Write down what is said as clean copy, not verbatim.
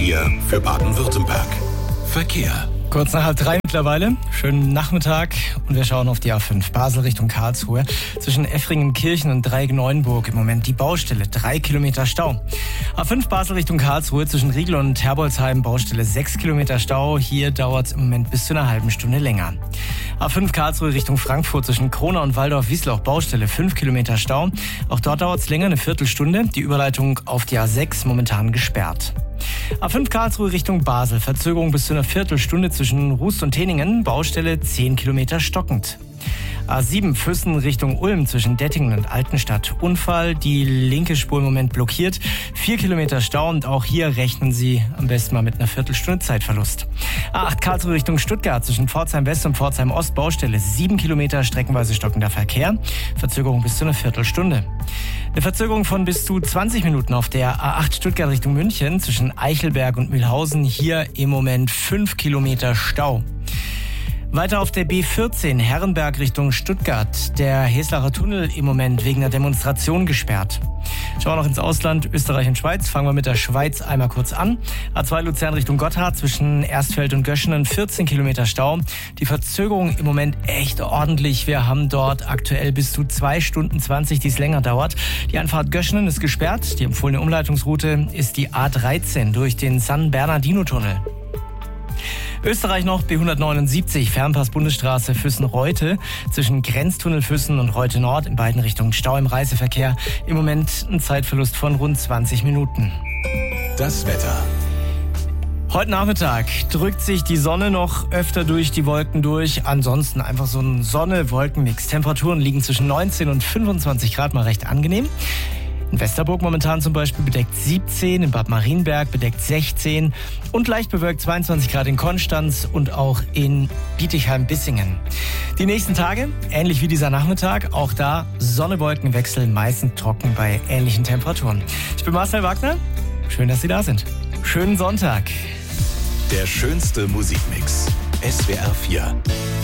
4 für Baden-Württemberg. Verkehr. Kurz nach 2:30 mittlerweile. Schönen Nachmittag und wir schauen auf die A5 Basel Richtung Karlsruhe. Zwischen Effringenkirchen und Dreieck-Neuenburg im Moment die Baustelle, 3 Kilometer Stau. A5 Basel Richtung Karlsruhe zwischen Riegel und Herbolzheim Baustelle, 6 Kilometer Stau. Hier dauert es im Moment bis zu einer halben Stunde länger. A5 Karlsruhe Richtung Frankfurt zwischen Kronau und Waldorf-Wiesloch Baustelle, 5 Kilometer Stau. Auch dort dauert es länger, eine Viertelstunde. Die Überleitung auf die A6 momentan gesperrt. A5 Karlsruhe Richtung Basel, Verzögerung bis zu einer Viertelstunde zwischen Rust und Teningen, Baustelle 10 Kilometer stockend. A7 Füssen Richtung Ulm zwischen Dettingen und Altenstadt, Unfall, die linke Spur im Moment blockiert, 4 Kilometer Stau und auch hier rechnen Sie am besten mal mit einer Viertelstunde Zeitverlust. A8 Karlsruhe Richtung Stuttgart zwischen Pforzheim West und Pforzheim Ost, Baustelle 7 Kilometer, streckenweise stockender Verkehr, Verzögerung bis zu einer Viertelstunde. Eine Verzögerung von bis zu 20 Minuten auf der A8 Stuttgart Richtung München zwischen Eichelberg und Mühlhausen, hier im Moment 5 Kilometer Stau. Weiter auf der B14 Herrenberg Richtung Stuttgart. Der Heslacher Tunnel im Moment wegen einer Demonstration gesperrt. Schauen wir noch ins Ausland, Österreich und Schweiz. Fangen wir mit der Schweiz einmal kurz an. A2 Luzern Richtung Gotthard zwischen Erstfeld und Göschenen 14 Kilometer Stau. Die Verzögerung im Moment echt ordentlich. Wir haben dort aktuell bis zu 2 Stunden 20, die es länger dauert. Die Anfahrt Göschenen ist gesperrt. Die empfohlene Umleitungsroute ist die A13 durch den San Bernardino-Tunnel. Österreich noch B179, Fernpass-Bundesstraße Füssen-Reute. Zwischen Grenztunnel Füssen und Reute Nord in beiden Richtungen Stau im Reiseverkehr. Im Moment ein Zeitverlust von rund 20 Minuten. Das Wetter. Heute Nachmittag drückt sich die Sonne noch öfter durch die Wolken durch. Ansonsten einfach so ein Sonne-Wolken-Mix. Temperaturen liegen zwischen 19 und 25 Grad, mal recht angenehm. In Westerburg momentan zum Beispiel bedeckt 17, in Bad Marienberg bedeckt 16 und leicht bewölkt 22 Grad in Konstanz und auch in Bietigheim-Bissingen. Die nächsten Tage, ähnlich wie dieser Nachmittag, auch da Sonne-Wolken-Wechsel, meistens trocken bei ähnlichen Temperaturen. Ich bin Marcel Wagner, schön, dass Sie da sind. Schönen Sonntag. Der schönste Musikmix. SWR 4.